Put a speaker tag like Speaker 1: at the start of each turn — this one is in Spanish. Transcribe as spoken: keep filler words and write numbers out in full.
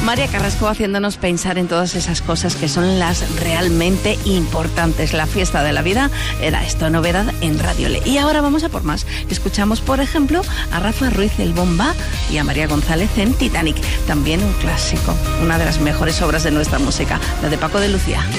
Speaker 1: María Carrasco haciéndonos pensar en todas esas cosas que son las realmente importantes. La fiesta de la vida era esto, novedad en Radio Le. Y ahora vamos a por más. Escuchamos, por ejemplo, a Rafa Ruiz el Bomba y a María González en Titanic. También un clásico, una de las mejores obras de nuestra música, la de Paco de Lucía.